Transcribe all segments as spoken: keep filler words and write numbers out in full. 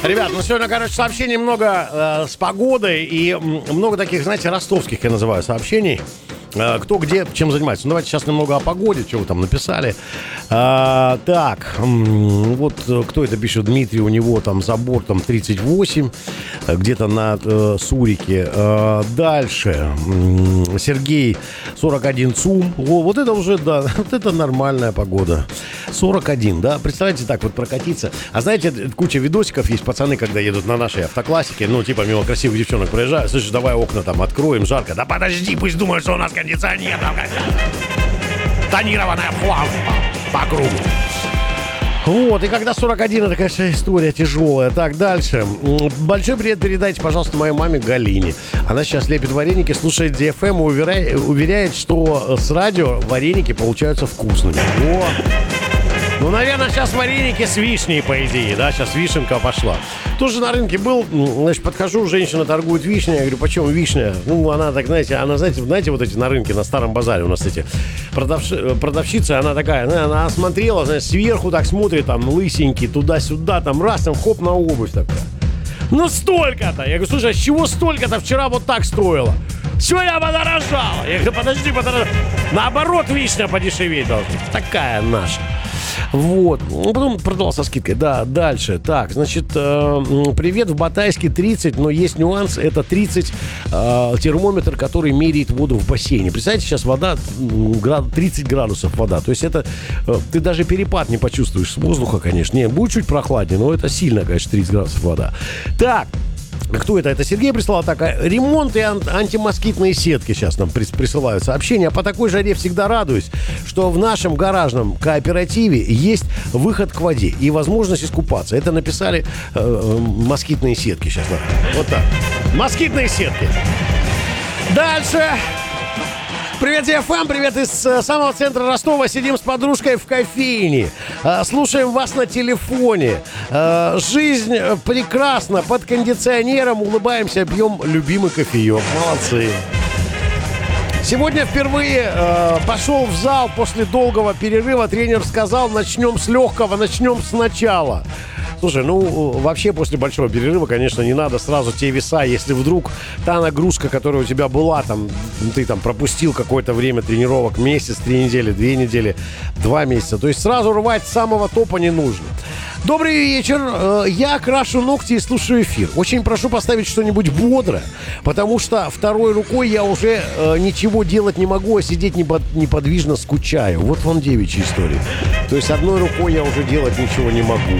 Ребят, ну сегодня, короче, сообщений много э, с погодой и м, много таких, знаете, ростовских, я называю, сообщений. Э, кто где чем занимается. Ну, давайте сейчас немного о погоде, что вы там написали. Э, так, м, вот кто это пишет? Дмитрий, у него там за бортом тридцать восемь, э, где-то на э, Сурике. Э, дальше. М, Сергей, сорок один ЦУМ. О, вот это уже, да, вот это нормальная погода. сорок один, да? Представляете, так вот прокатиться. А знаете, куча видосиков есть, пацаны, когда едут на нашей автоклассике, ну, типа, мимо красивых девчонок проезжают, слышишь, давай окна там откроем, жарко. Да подожди, пусть думают, что у нас кондиционер там, тонированная флам по кругу. Вот, и когда сорок один, это, конечно, история тяжелая. Так, дальше. Большой привет передайте, пожалуйста, моей маме Галине. Она сейчас лепит вареники, слушает ди эф эм и уверяет, уверяет, что с радио вареники получаются вкусными. О! Ну, наверное, сейчас вареники с вишней, по идее, да, сейчас вишенка пошла. Тоже на рынке был, значит, подхожу, женщина торгует вишней, я говорю, почем вишня? Ну, она так, знаете, она, знаете, знаете, вот эти на рынке, на Старом базаре у нас эти продавши, продавщица, она такая, она, она смотрела, знаете, сверху так смотрит, там, лысенький, туда-сюда, там, раз, там, хоп, на обувь такая. Ну, столько-то! Я говорю, слушай, а с чего столько-то вчера вот так стоило? Сегодня подорожало. Я говорю, подожди, подорожало. Наоборот, вишня подешеветь должна. Такая наша. Вот. Потом продал со скидкой. Да, дальше. Так, значит, э, привет, в Батайске тридцать, но есть нюанс. Это тридцать э, термометр, который меряет воду в бассейне. Представляете, сейчас вода, тридцать градусов вода. То есть это, э, ты даже перепад не почувствуешь с воздуха, конечно. Не, будет чуть прохладнее, но это сильно, конечно, тридцать градусов вода. Так. Кто это? Это Сергей прислал такая. Ремонт и ан- антимоскитные сетки сейчас нам прис- присылают сообщения. По такой жаре всегда радуюсь, что в нашем гаражном кооперативе есть выход к воде и возможность искупаться. Это написали э, э, москитные сетки сейчас. Вот так. Москитные сетки. Дальше. Привет, ди эф эм, привет из э, самого центра Ростова. Сидим с подружкой в кофейне. Э, слушаем вас на телефоне. Э, жизнь э, прекрасна. Под кондиционером улыбаемся, пьем любимый кофеек. Молодцы. Сегодня впервые э, пошел в зал после долгого перерыва. Тренер сказал, начнем с легкого, начнем сначала. Слушай, ну, вообще после большого перерыва, конечно, не надо сразу те веса, если вдруг та нагрузка, которая у тебя была, там, ты там пропустил какое-то время тренировок, месяц, три недели, две недели, два месяца, то есть сразу рвать с самого топа не нужно. Добрый вечер, я крашу ногти и слушаю эфир. Очень прошу поставить что-нибудь бодрое, потому что второй рукой я уже э, ничего делать не могу, а сидеть неподвижно скучаю. Вот вам девичья история. То есть одной рукой я уже делать ничего не могу.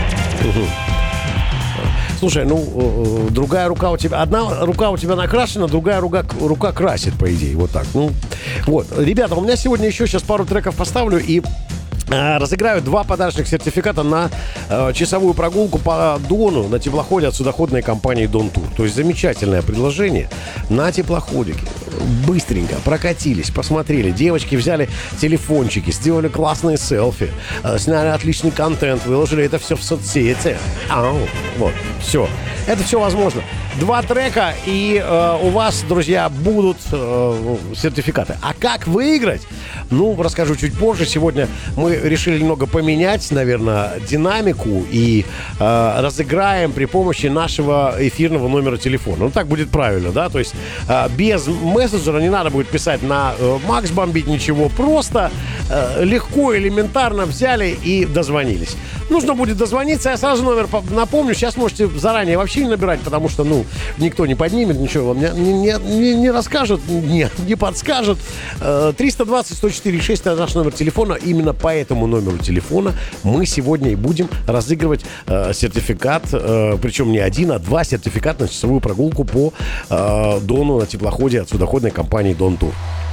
Слушай, ну, другая рука у тебя... Одна рука у тебя накрашена, другая рука, рука красит, по идее. Вот так. Ну, вот. Ребята, у меня сегодня еще сейчас пару треков поставлю и... разыграю два подарочных сертификата на э, часовую прогулку по Дону на теплоходе от судоходной компании Дон Тур. То есть замечательное предложение на теплоходике. Быстренько прокатились, посмотрели. Девочки взяли телефончики, сделали классные селфи, э, сняли отличный контент, выложили это все в соцсети. Ау, вот, все. Это все возможно. Два трека, и э, у вас, друзья, будут э, сертификаты. А как выиграть? Ну, расскажу чуть позже. Сегодня мы решили немного поменять, наверное, динамику и э, разыграем при помощи нашего эфирного номера телефона. Ну, так будет правильно, да? То есть э, без мессенджера не надо будет писать на э, Макс бомбить ничего. Просто э, легко, элементарно взяли и дозвонились. Нужно будет дозвониться. Я сразу номер напомню. Сейчас можете заранее вообще не набирать, потому что, ну, никто не поднимет, ничего вам не, не, не, не расскажет, не, не подскажет. триста двадцать сто четыре шесть это наш номер телефона. Именно по этому номеру телефона мы сегодня и будем разыгрывать э, сертификат, э, причем не один, а два сертификата на часовую прогулку по э, Дону на теплоходе от судоходной компании Дон Тур.